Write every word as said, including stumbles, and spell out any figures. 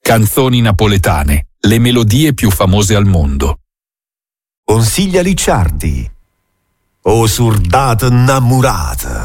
Canzoni napoletane, le melodie più famose al mondo. Consiglia Licciardi. O surdata innamorata.